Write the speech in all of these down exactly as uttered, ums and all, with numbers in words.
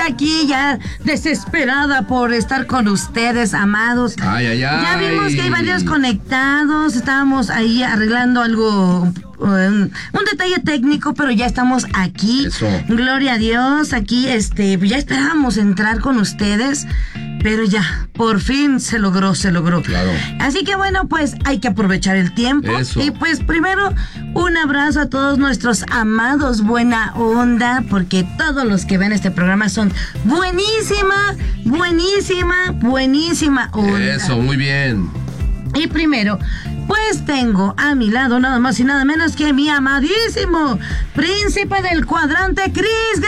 aquí ya desesperada por estar con ustedes, amados. Ay, ay, ay. Ya vimos que hay varios conectados, estábamos ahí arreglando algo, un, un detalle técnico, pero ya estamos aquí. Eso. Gloria a Dios, aquí este, ya esperábamos entrar con ustedes, pero ya, por fin se logró, se logró. Claro. Así que bueno, pues hay que aprovechar el tiempo. Eso. Y pues primero, un abrazo a todos nuestros amados buena onda, porque todos los que ven este programa son buenísima, buenísima, buenísima onda. Eso, muy bien. Y primero, pues tengo a mi lado nada más y nada menos que mi amadísimo príncipe del cuadrante, Cris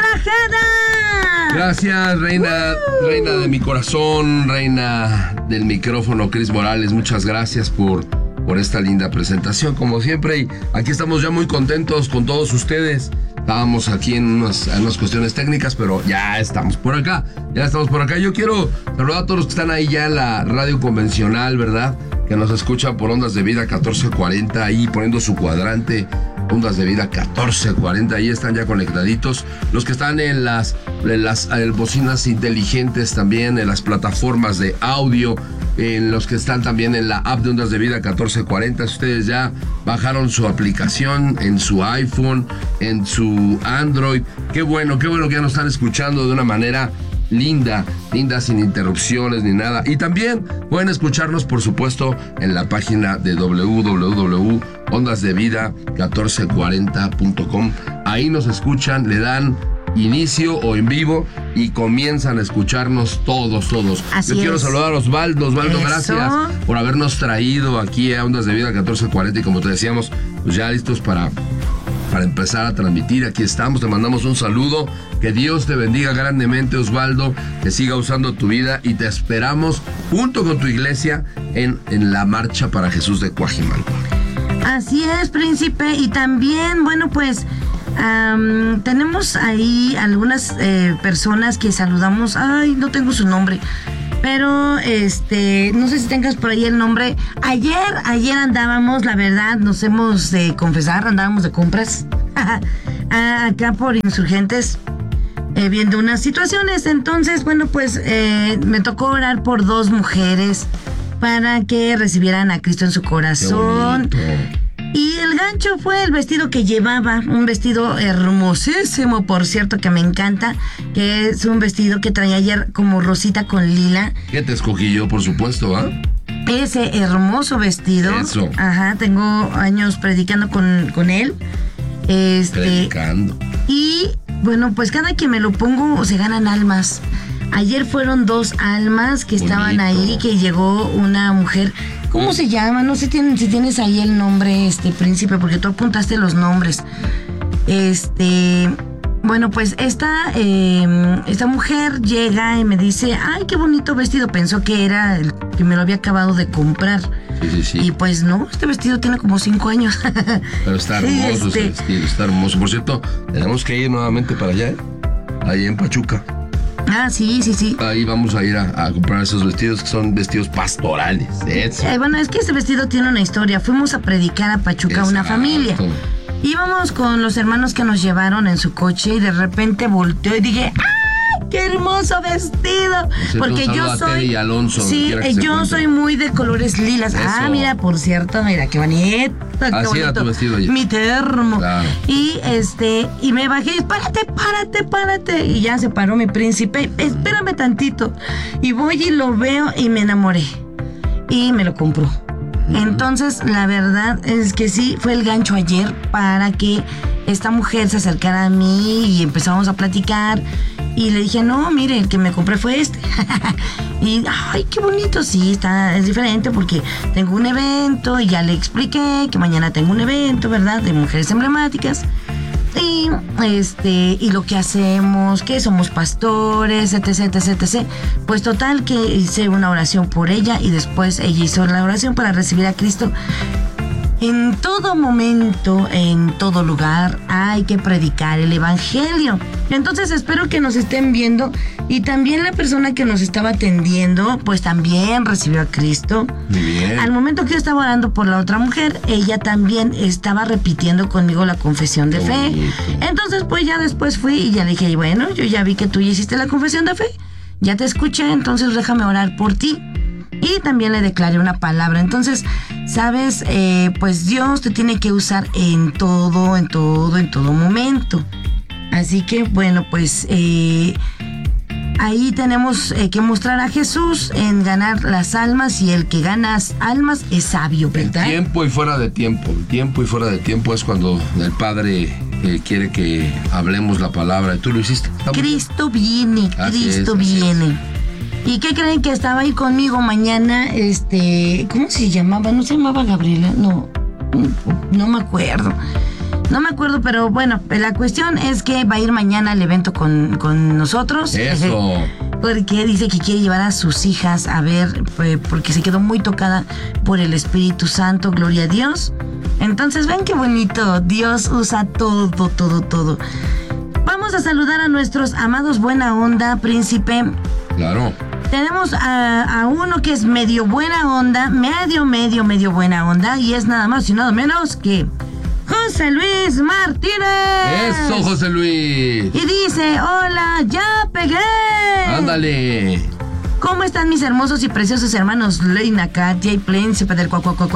Grajeda. Gracias, reina, uh. reina de mi corazón, reina del micrófono, Cris Morales. Muchas gracias por, por esta linda presentación, como siempre. Y aquí estamos ya muy contentos con todos ustedes. Estábamos aquí en unas, en unas cuestiones técnicas, pero ya estamos por acá. Ya estamos por acá. Yo quiero saludar a todos los que están ahí ya en la radio convencional, ¿verdad? Que nos escuchan por Ondas de Vida catorce cuarenta, ahí poniendo su cuadrante, Ondas de Vida catorce cuarenta, ahí están ya conectaditos. Los que están en las, en las en bocinas inteligentes también, en las plataformas de audio, en los que están también en la app de Ondas de Vida catorce cuarenta, si ustedes ya bajaron su aplicación en su iPhone, en su Android, qué bueno, qué bueno que ya nos están escuchando de una manera linda, linda, sin interrupciones ni nada. Y también pueden escucharnos, por supuesto, en la página de doble u doble u doble u punto ondas de vida catorce cuarenta punto com. Ahí nos escuchan, le dan inicio o en vivo y comienzan a escucharnos todos, todos. Así Yo es. quiero saludar a Osvaldo. Osvaldo, Eso. gracias por habernos traído aquí a Ondas de Vida catorce cuarenta y como te decíamos, pues ya listos para... para empezar a transmitir. Aquí estamos, te mandamos un saludo, que Dios te bendiga grandemente, Osvaldo, que siga usando tu vida y te esperamos junto con tu iglesia en, en la marcha para Jesús de Cuajimalpa. Así es, príncipe, y también, bueno, pues um, tenemos ahí algunas eh, personas que saludamos. Ay, no tengo su nombre, pero este, no sé si tengas por ahí el nombre. Ayer, ayer andábamos, la verdad, nos hemos de confesar, andábamos de compras acá por Insurgentes, eh, viendo unas situaciones. Entonces, bueno, pues eh, me tocó orar por dos mujeres para que recibieran a Cristo en su corazón. Y el gancho fue el vestido que llevaba, un vestido hermosísimo, por cierto, que me encanta, que es un vestido que traía ayer como rosita con lila. Que te escogí yo, por supuesto, ¿ah? ¿eh? Ese hermoso vestido. Eso. Ajá, tengo años predicando con, con él. Este. Predicando. Y bueno, pues cada que me lo pongo se ganan almas. Ayer fueron dos almas que Bonito. Estaban ahí, que llegó una mujer. ¿Cómo se llama? No sé si, si tienes ahí el nombre, este príncipe, porque tú apuntaste los nombres. Este, bueno, pues esta, eh, esta mujer llega y me dice, ay, qué bonito vestido. Pensó que era el que me lo había acabado de comprar. Sí, sí, sí. Y pues no, este vestido tiene como cinco años. Pero está hermoso Este. ese vestido, está hermoso. Por cierto, tenemos que ir nuevamente para allá, ¿eh? Ahí en Pachuca. Ah, sí, sí, sí. Ahí vamos a ir a, a comprar esos vestidos que son vestidos pastorales. Eso. Eh, bueno, es que ese vestido tiene una historia. Fuimos a predicar a Pachuca a una Exacto. familia. Íbamos con los hermanos que nos llevaron en su coche y de repente volteó y dije, ¡ay, qué hermoso vestido! Cierto, Porque un yo saludo a soy... Teddy y Alonso, sí, quiera que eh, se yo encuentren. soy muy de colores lilas. Eso. Ah, mira, por cierto, mira, qué bonito. Qué Así bonito. era tu vestido ayer. Mi termo. Claro. Y este, y me bajé y párate, párate, párate. Y ya se paró mi príncipe. Espérame tantito. Y voy y lo veo y me enamoré. Y me lo compró. Entonces, la verdad es que sí, fue el gancho ayer para que esta mujer se acercara a mí y empezamos a platicar. Y le dije, no, mire, el que me compré fue este. Y, ay, qué bonito, sí, está, es diferente porque tengo un evento y ya le expliqué que mañana tengo un evento, ¿verdad? De mujeres emblemáticas. Y, este, y lo que hacemos, que somos pastores, etc, etc, etc. Pues total que hice una oración por ella y después ella hizo la oración para recibir a Cristo. En todo momento, en todo lugar, hay que predicar el evangelio. Entonces espero que nos estén viendo y también la persona que nos estaba atendiendo, pues también recibió a Cristo. Muy bien. Al momento que yo estaba orando por la otra mujer, ella también estaba repitiendo conmigo la confesión de Qué fe. bonito. Entonces pues ya después fui y ya le dije, bueno, yo ya vi que tú ya hiciste la confesión de fe, ya te escuché, entonces déjame orar por ti. Y también le declaré una palabra. Entonces, sabes, eh, pues Dios te tiene que usar en todo, en todo, en todo momento. Así que, bueno, pues eh, ahí tenemos eh, que mostrar a Jesús en ganar las almas, y el que gana almas es sabio, ¿verdad? En tiempo y fuera de tiempo. En tiempo y fuera de tiempo es cuando el Padre eh, quiere que hablemos la palabra. Y tú lo hiciste. ¿Estamos? Cristo viene, Así Cristo es, así viene. ¿Y qué creen que estaba ahí conmigo mañana? Este, ¿cómo se llamaba? ¿No se llamaba Gabriela? No, no me acuerdo. No me acuerdo, pero bueno, la cuestión es que va a ir mañana al evento con, con nosotros. Eso. Porque dice que quiere llevar a sus hijas a ver, porque se quedó muy tocada por el Espíritu Santo, gloria a Dios. Entonces, ven qué bonito, Dios usa todo, todo, todo. Vamos a saludar a nuestros amados buena onda, príncipe. Claro. Tenemos a, a uno que es medio buena onda, medio, medio, medio buena onda, y es nada más y nada menos que José Luis Martínez. Eso, José Luis. Y dice, hola, ya pegué. Ándale. ¿Cómo están mis hermosos y preciosos hermanos Leina, Katia y Príncipe del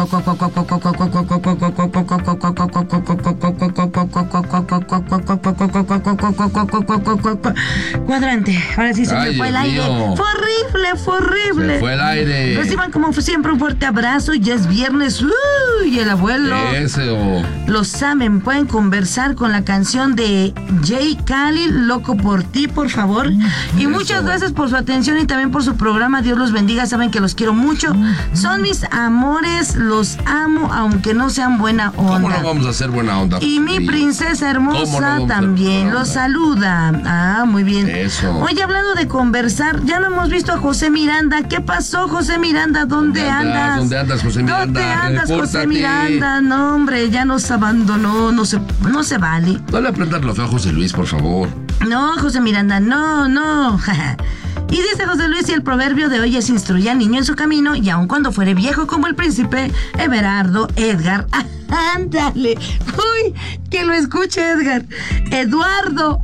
cuadrante? Ahora sí se me fue el aire. Fue horrible, fue horrible. Se fue el aire. Reciban como siempre un fuerte abrazo. Ya es viernes. Uy, el abuelo. Eso. Lo saben, pueden conversar con la canción de Jay Khalil, Loco por ti, por favor. Y Eso. muchas gracias por su atención y también por su programa. Dios los bendiga, saben que los quiero mucho. Son mis amores, los amo, aunque no sean buena onda. ¿Cómo no vamos a hacer buena onda? Y mi princesa hermosa no también los saluda. Ah, muy bien. Eso. Oye, hablando de conversar, ya no hemos visto a José Miranda. ¿Qué pasó, José Miranda? ¿Dónde, ¿Dónde andas? andas? ¿Dónde andas, José Miranda? ¿Dónde andas, José Repórtate. Miranda? No, hombre, ya nos abandonó. No se, no se vale. No le aprendas lo feo a José Luis, por favor. No, José Miranda, no, no. Y dice José Luis, y el proverbio de hoy es: instruye al niño en su camino, y aun cuando fuere viejo como el príncipe Everardo Edgar. Ándale. Uy, que lo escuche Edgar. Eduardo